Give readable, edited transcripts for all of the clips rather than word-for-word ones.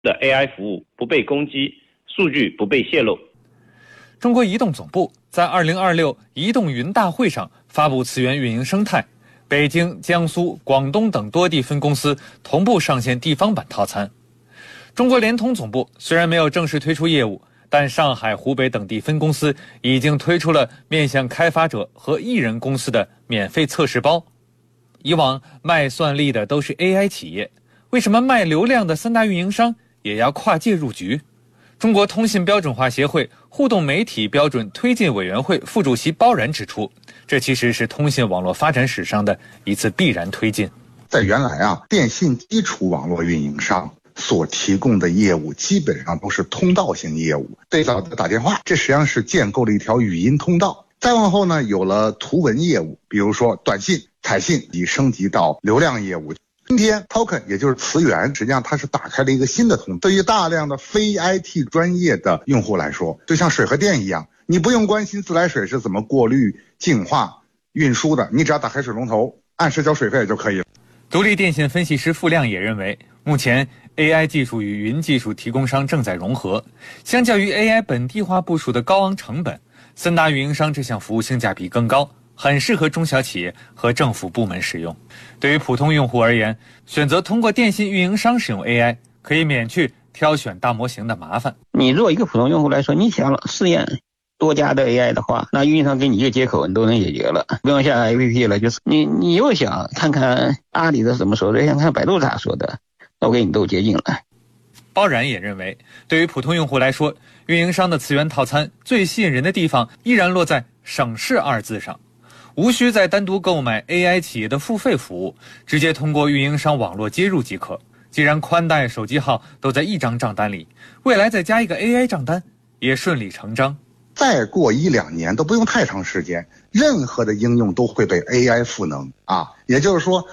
的 AI 服务不被攻击，数据不被泄露。 中国移动总部在2026移动云大会上发布次元运营生态，北京、江苏、广东等多地分公司同步上线地方版套餐。中国联通总部虽然没有正式推出业务，但上海、湖北等地分公司已经推出了面向开发者和艺人公司的免费测试包。以往卖算力的都是 AI 企业，为什么卖流量的3大运营商也要跨界入局？中国通信标准化协会互动媒体标准推进委员会副主席包然指出，这其实是通信网络发展史上的一次必然推进。 在原来电信基础网络运营商所提供的业务基本上都是通道型业务，最早的打电话，这实际上是建构了一条语音通道。再往后呢，有了图文业务，比如说短信、彩信，已升级到流量业务。今天 token 也就是词源，实际上它是打开了一个新的通道。对于大量的非 IT 专业的用户来说，就像水和电一样，你不用关心自来水是怎么过滤、净化、运输的，你只要打开水龙头，按时交水费就可以了。 独立电信分析师付亮也认为，目前 AI 技术与云技术提供商正在融合，相较于 AI 本地化部署的高昂成本，3大运营商这项服务性价比更高，很适合中小企业和政府部门使用。对于普通用户而言，选择通过电信运营商使用 AI， 可以免去挑选大模型的麻烦。 你作为一个普通用户来说，你想试验多家的 AI 的话，那运营商给你一个接口，你都能解决了，不用下 APP 了。就是你又想看看阿里的怎么说的，想看百度咋说的，那我给你都接近了。 包然也认为，对于普通用户来说，运营商的次元套餐最吸引人的地方依然落在省事2字上，无需再单独购买 AI 企业的付费服务，直接通过运营商网络接入即可。既然宽带、手机号都在一张账单里，未来再加一个 AI 账单也顺理成章。 再过1-2年都不用太长时间，任何的应用都会被 AI 赋能也就是说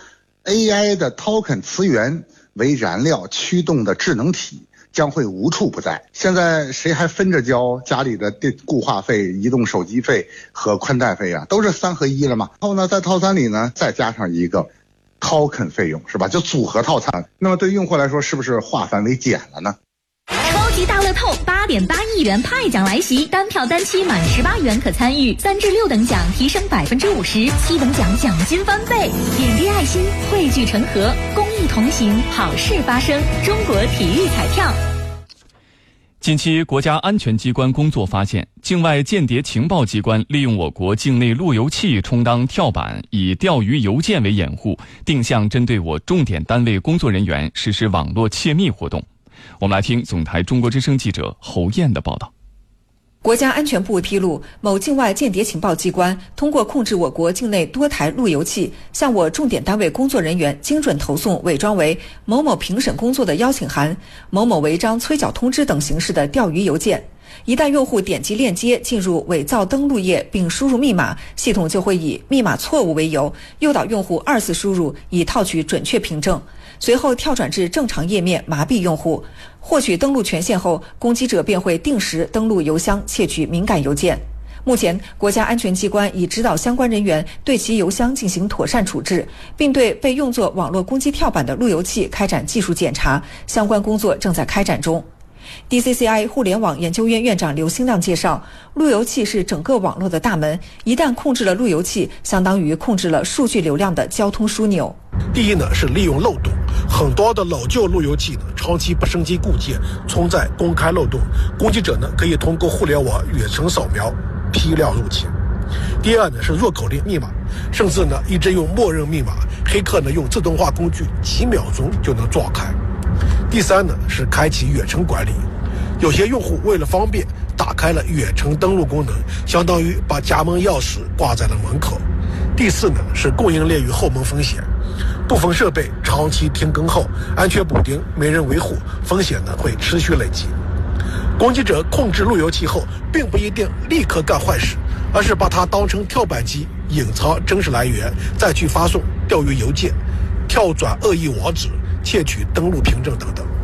AI 的 token 词源为燃料驱动的智能体将会无处不在。现在谁还分着交家里的固话费、移动手机费和宽带费都是3合1了嘛。然后呢，在套餐里呢再加上一个 token 费用，是吧？就组合套餐。那么对用户来说，是不是化繁为简了呢？ 超级大乐透8.8亿元派奖来袭，单票单期满18元可参与，3至6等奖提升50%，7等奖奖金翻倍。点滴爱心，汇聚成河，公益同行，好事发生。中国体育彩票。 近期，国家安全机关工作发现，境外间谍情报机关利用我国境内路由器充当跳板，以钓鱼邮件为掩护，定向针对我重点单位工作人员实施网络窃密活动。我们来听总台中国之声记者侯燕的报道。 国家安全部披露，某境外间谍情报机关通过控制我国境内多台路由器，向我重点单位工作人员精准投送伪装为某某评审工作的邀请函、某某违章催缴通知等形式的钓鱼邮件。一旦用户点击链接进入伪造登录页并输入密码，系统就会以密码错误为由，诱导用户2次输入，以套取准确凭证。随后跳转至正常页面，麻痹用户。获取登录权限后，攻击者便会定时登录邮箱，窃取敏感邮件。目前，国家安全机关已指导相关人员对其邮箱进行妥善处置，并对被用作网络攻击跳板的路由器开展技术检查，相关工作正在开展中。DCCI 互联网研究院院长刘兴亮介绍，路由器是整个网络的大门，一旦控制了路由器，相当于控制了数据流量的交通枢纽。 第一呢，是利用漏洞，很多的老旧路由器呢长期不升级固件，存在公开漏洞，攻击者呢可以通过互联网远程扫描批量入侵。第二呢，是弱口令密码，甚至呢一直用默认密码，黑客呢用自动化工具几秒钟就能撞开。第三呢，是开启远程管理，有些用户为了方便打开了远程登录功能，相当于把家门钥匙挂在了门口。第四呢，是供应链与后门风险，部分设备长期停更后，安全补丁没人维护，风险呢会持续累积。攻击者控制路由器后，并不一定立刻干坏事，而是把它当成跳板机，隐藏真实来源，再去发送钓鱼邮件，跳转恶意网址，窃取登录凭证等等。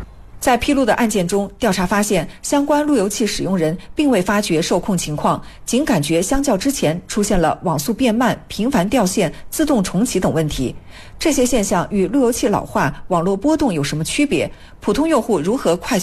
在披露的案件中，调查发现，相关路由器使用人并未发觉受控情况，仅感觉相较之前出现了网速变慢、频繁掉线、自动重启等问题。这些现象与路由器老化、网络波动有什么区别？普通用户如何快速